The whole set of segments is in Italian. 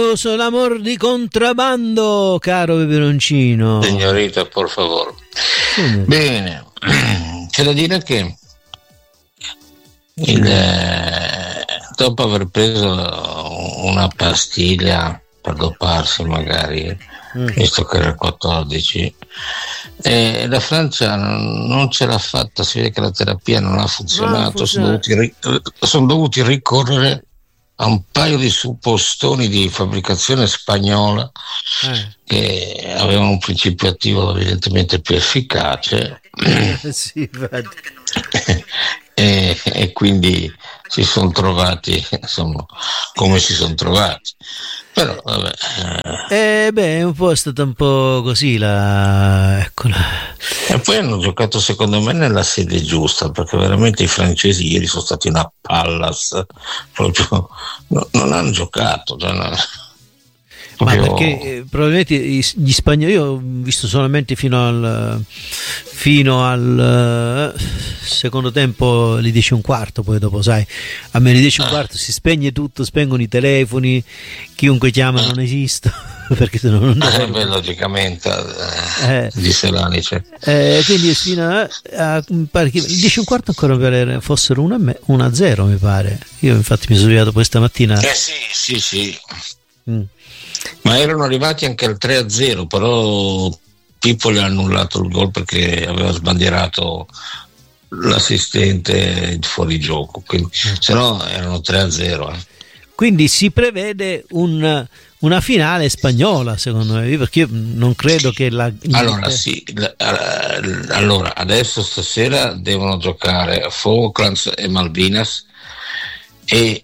Sono amor di contrabbando, caro peperoncino. Signorita, por favor. Bene, c'è da dire che dopo aver preso una pastiglia per doparsi magari, visto che era il 14, la Francia non ce l'ha fatta, si vede che la terapia non ha funzionato, sono dovuti ricorrere a un paio di suppostoni di fabbricazione spagnola che avevano un principio attivo evidentemente più efficace. Sì, e quindi si sono trovati, insomma, come si sono trovati. Però vabbè. È un po' stata un po' così eccola. E poi hanno giocato secondo me nella sede giusta, perché veramente i francesi ieri sono stati una pallas, proprio non hanno giocato. Ma perché probabilmente gli spagnoli, io ho visto solamente fino al secondo tempo le 10:15, poi dopo sai, a me le 10:15 si spegne tutto, spengono i telefoni, chiunque chiama non esiste, perché se no non beh, logicamente disse l'Anice. quindi fino a pare che le 10:15 ancora fossero 1-0 mi pare. Io infatti mi sono svegliato questa mattina. Sì. Ma erano arrivati anche al 3-0, però Pippo gli ha annullato il gol perché aveva sbandierato l'assistente fuori gioco, quindi se no erano 3-0. Quindi si prevede una finale spagnola, secondo me, perché io non credo che allora adesso stasera devono giocare Falklands e Malvinas, e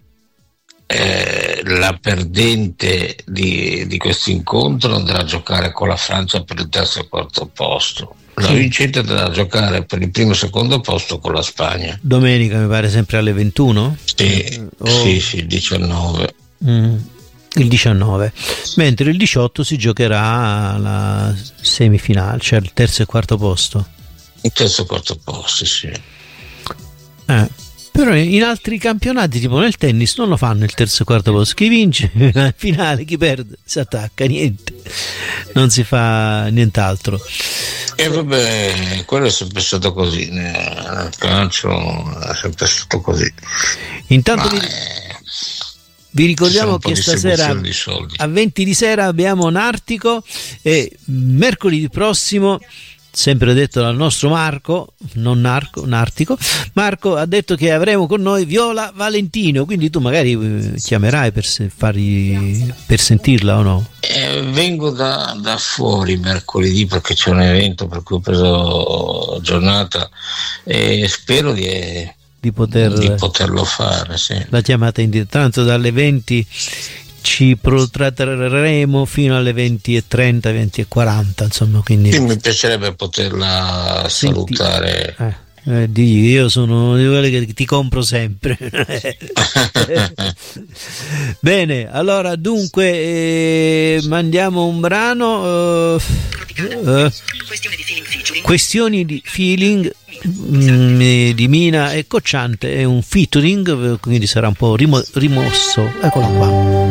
la perdente di questo incontro andrà a giocare con la Francia per il terzo e quarto posto, la vincente andrà a giocare per il primo e secondo posto con la Spagna. Domenica mi pare sempre alle 21. Sì, 19. Il 19, mentre il 18 si giocherà la semifinale, cioè il terzo e quarto posto. Il terzo e quarto posto, sì. Però in altri campionati, tipo nel tennis, non lo fanno il terzo e quarto posto. Chi vince la finale, chi perde si attacca, niente, non si fa nient'altro. E vabbè, quello è sempre stato così, nel calcio è sempre stato così. Intanto vi ricordiamo che stasera a 20 di sera abbiamo Nartico, e mercoledì prossimo, sempre detto dal nostro Marco, non Nartico, Marco ha detto che avremo con noi Viola Valentino, quindi tu magari chiamerai per sentirla o no? Vengo da fuori mercoledì perché c'è un evento per cui ho preso giornata e spero di poterlo fare, sì. La chiamata in diretta, tanto dalle 20 ci protrarremo fino alle 20:30, 20:40, insomma, quindi sì, mi piacerebbe poterla salutare. Io sono di quelli che ti compro sempre. Bene, allora dunque mandiamo un brano, Questioni di feeling di Mina e Cocciante, è un featuring, quindi sarà un po' rimosso. Eccolo qua.